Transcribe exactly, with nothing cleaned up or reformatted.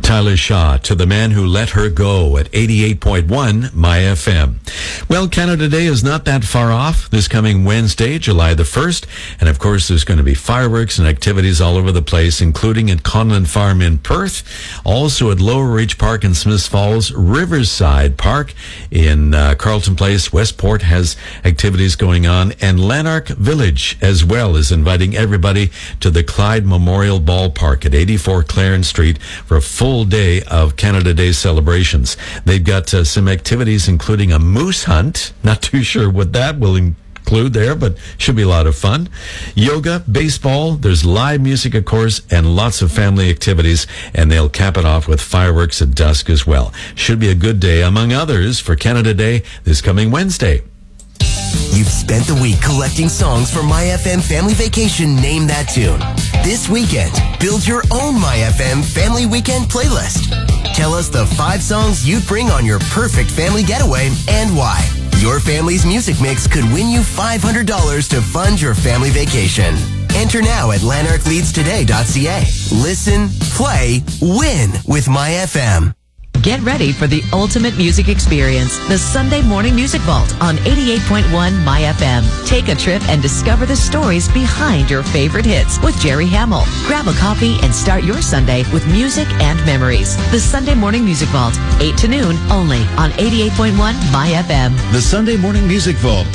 Tyler Shaw, To the Man Who Let Her Go at eighty-eight point one My F M. Well, Canada Day is not that far off this coming Wednesday, July the first. And of course, there's going to be fireworks and activities all over the place, including at Conlon Farm in Perth, also at Lower Reach Park in Smiths Falls, Riverside Park in uh, Carlton Place. Westport has activities going on, and Lanark Village as well is inviting everybody to the Clyde Memorial Ballpark at eighty-four Clarence Street for a full day of Canada Day celebrations. They've got uh, some activities, including a moose hunt. Not too sure what that will include there, but should be a lot of fun. Yoga, baseball, there's live music, of course, and lots of family activities, and they'll cap it off with fireworks at dusk as well. Should be a good day, among others, for Canada Day this coming Wednesday. You've spent the week collecting songs for My F M Family Vacation Name That Tune. This weekend, build your own My F M Family Weekend playlist. Tell us the five songs you'd bring on your perfect family getaway and why. Your family's music mix could win you five hundred dollars to fund your family vacation. Enter now at lanark leads today dot c a. Listen, play, win with My F M. Get ready for the ultimate music experience, the Sunday Morning Music Vault on eighty-eight point one My F M. Take a trip and discover the stories behind your favorite hits with Jerry Hamill. Grab a coffee and start your Sunday with music and memories. The Sunday Morning Music Vault, eight to noon, only on eighty-eight point one My F M. The Sunday Morning Music Vault.